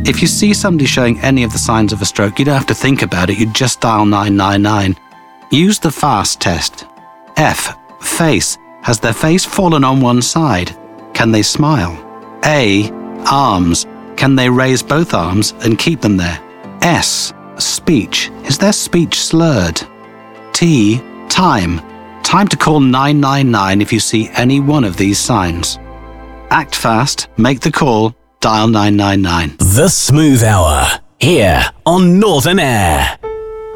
If you see somebody showing any of the signs of a stroke, you don't have to think about it, you just dial 999. Use the FAST test. F. Face. Has their face fallen on one side? Can they smile? A. Arms. Can they raise both arms and keep them there? S. Speech. Is their speech slurred? T. Time. Time to call 999 if you see any one of these signs. Act fast, make the call, dial 999. The Smooth Hour, here on Northern Air.